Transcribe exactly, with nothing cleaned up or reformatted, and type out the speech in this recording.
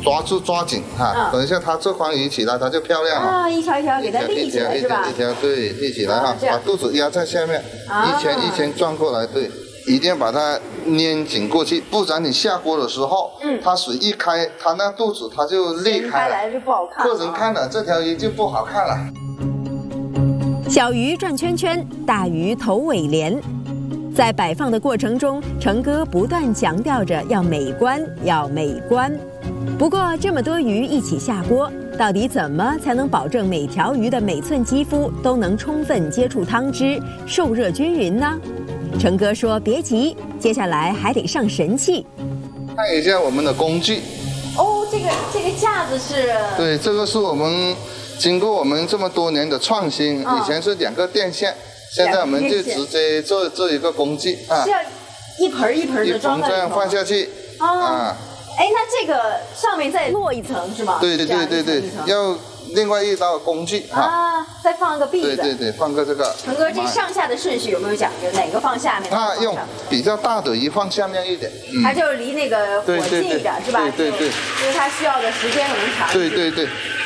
抓住抓紧哈，等一下它这块一起来，它就漂亮了。 啊，一条一条给它立起来是吧？ 一条一条对，立起来哈，把肚子压在下面，一圈一圈转过来，对，一定要把它粘紧过去，不然你下锅的时候，嗯，它水一开，它那肚子它就裂开了， 就不好看。 客人看了这条鱼就不好看了。 小鱼转圈圈，大鱼头尾连。在摆放的过程中，成哥不断强调着要美观，要美观。不过这么多鱼一起下锅，到底怎么才能保证每条鱼的每寸肌肤都能充分接触汤汁，受热均匀呢？成哥说：“别急，接下来还得上神器。 看一下我们的工具。 哦，这个这个架子是？ 对，这个是我们经过我们这么多年的创新， 哦、 以前是两个电线。”现在我们就直接做做一个工具啊， 是要一盆一盆的装在里头， 这样放下去啊。 哎，那这个上面再落一层是吧？ 对对对对对，要另外一道工具啊，再放一个篦子。 对对对，放个这个。 成哥，这上下的顺序有没有讲究？哪个放下面？ 那用比较大的鱼放下面一点， 它就离那个火近一点是吧？ 对对对， 因为它需要的时间可能长。 对对对。